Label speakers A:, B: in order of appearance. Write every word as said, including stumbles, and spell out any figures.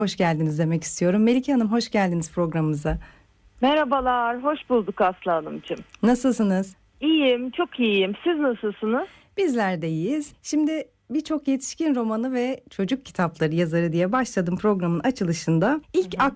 A: Hoş geldiniz demek istiyorum. Melike Hanım, hoş geldiniz programımıza.
B: Merhabalar, hoş bulduk Aslı Hanımcığım.
A: Nasılsınız?
B: İyiyim, çok iyiyim. Siz nasılsınız?
A: Bizler de iyiyiz. Şimdi birçok yetişkin romanı ve çocuk kitapları yazarı diye başladım programın açılışında. İlk
B: Hı hı.